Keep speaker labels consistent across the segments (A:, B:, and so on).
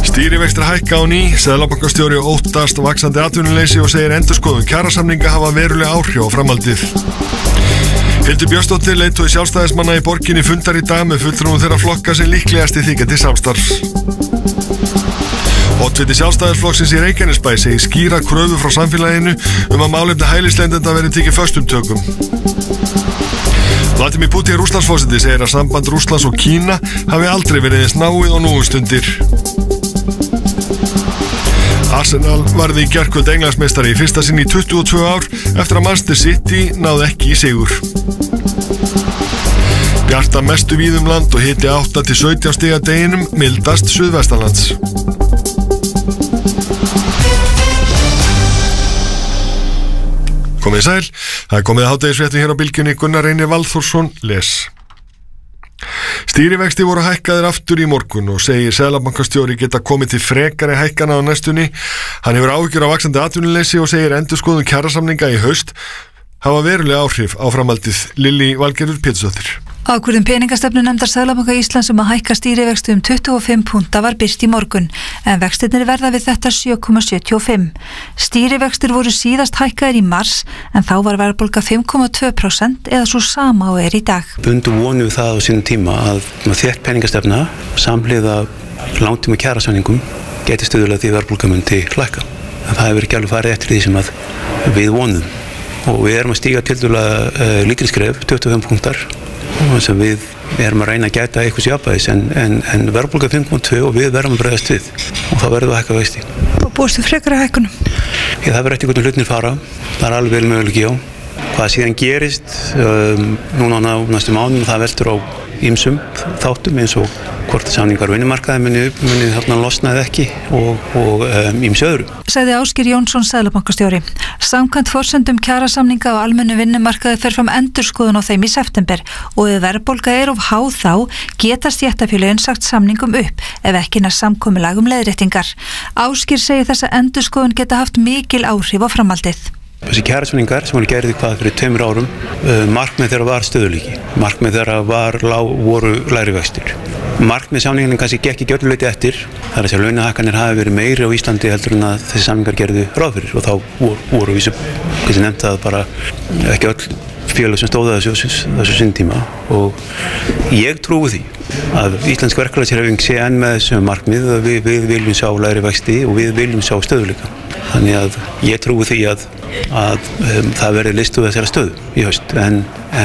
A: Stýrivextir hækka á ný, Seðlabankastjóri óttast vaxandi atvinnuleysi og segir endurskoðun kjarasamninga hafa veruleg áhrif á framhaldið. Hildur Björnsdóttir, leiðtogi sjálfstæðismanna í borginni, fundar í dag með fulltrúum þeirra flokka sem líklegasti þykja til samstarfs. Oddviti Sjálfstæðisflokksins í Reykjanesbæ segir skýra kröfu frá samfélaginu að málefni hælisleitenda verði tekið föstum tökum. Vladimir Putin, Rússlandsforseti, segir að samband Rússlands og Kína hafi aldrei verið eins náið og nú stundir. Arsenal varði í gærkvöld Englandsmeistari í fyrsta sinn í 22 ár eftir að Manchester City náði ekki í sigur. Bjarta mestu víðum land og hiti 8 til 17 stiga deginum, mildast suðvestanlands. Komið sæl, það er komið að hádegisfréttum hér á bylgjunni. Gunnar Reynir Valþórsson les. Stýrivexti voru hækkaðir aftur í morgun og segir Seðlabankastjóri geta komið til frekari hækkana á næstunni. Hann hefur áhyggjur af vaxandi atvinnuleysi og segir endurskoðun kjarasamninga í haust hafa veruleg áhrif á framhaldið. Lillý Valgerður Pétursdóttir.
B: Ákvörðun peningastefnunefndar Seðlabanka Íslands að hækka stýrivexti 25 púnta var birt í morgun, en vextirnir verða við þetta 7,75. Stýrivextir voru síðast hækkaðir í mars, en þá var verðbólga 5,2% eða svo sama og í dag.
C: Bundu vonum við það á sínum tíma að þétt peningastefna samhliða langtíma kjarasamningum geti stuðlað því verðbólga myndi lækka. En það hefur ekki alveg farið eftir því sem að við vonum. Og við erum að stíga tildulega lítil skref, 25 punktar. Sem við erum að reyna að gæta eitthvað jafnvægis en verðbólga 5,2 og við verðum að bregðast við og það verður að hækka vexti.
B: Og búist við frekari hækkunum?
C: Það verður eftir hvernig hlutinir fara, það er alveg vel möguleiki á. Hvað síðan gerist núna á næstu mánuðum, það veltur á ýmsum þáttum eins og hvort samningar vinnumarkaði muni þarna losna eða ekki og ýmsu öðru.
B: Sagði Ásgeir Jónsson, Seðlabankastjóri. Samkvæmt forsendum kjarasamninga á almennu vinnumarkaði fer fram endurskoðun á þeim í september og ef verðbólga er of há þá geta stéttarfélögin sagt samningum upp ef ekki næst samkomulag leiðréttingar. Ásgeir segir þessa endurskoðun geta haft mikil áhrif á framhaldið.
C: Þessi kjarasamningar sem voru gerðir fyrir 2 árum, markmið þeirra var stöðugleiki, markmið þeirra voru lægri vextir. Markmið samningarnir kannski gekk ekki öllu leyti eftir, það er að segja launahækkanir hafi verið meiri á Íslandi heldur en að þessi samningar gerðu ráð fyrir og þá voru vísu, kannski nefnt að bara ekki öll félög sem stóðu þessu sinntíma og ég trúi því að íslensk verkalýðshreyfing sé enn með þessu markmið að við viljum sjá lægri vexti og við viljum sjá stöðugleika. Þannig að ég trúi því að það verði listuð þessari stöðu í haust en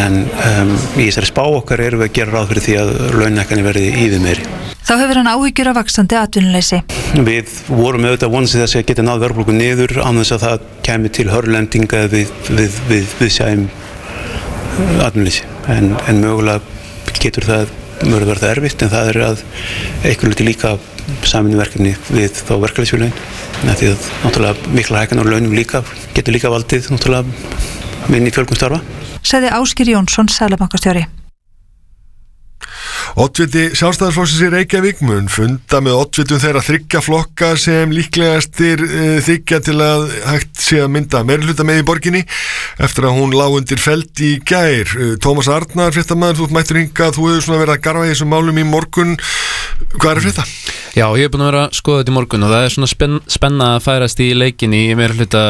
C: í þessari spá okkar erum við að gera ráð fyrir því að launahækkanir verði ívið meiri.
B: Þá hefur hann áhyggjur af vaxandi atvinnuleysi.
C: Við vorum auðvitað vonast þess að geta náð verðbólgu niður án þess að það kæmi til hörlendinga við sjáum atvinnuleysi en mögulega getur það verið erfitt en það að einhverju leyti líka samvinnuverkefni við þá verkalýðsfélögin því að náttúrulega mikla hækkanir á launum getur líka valdið náttúrulega minni fjölgun starfa.
B: Sagði Ásgeir Jónsson, Seðlabankastjóri.
A: Oddviti Sjálfstæðisflokksins í Reykjavík mun funda með oddvitum þeirra 3 flokka sem líklegastir þykja til að hægt sé að mynda meirihluta með í borginni eftir að hún lá undir feld í gær. Tómas Arnar, fréttamaður, þú ert mættur hingað, þú hefur svona verið að garfa í þessum málum í morgun. Hvað er að frétta?
D: Já, ég hef búin að vera að skoða þetta í morgun og það er svona spenna að færast í leikinni í meirihluta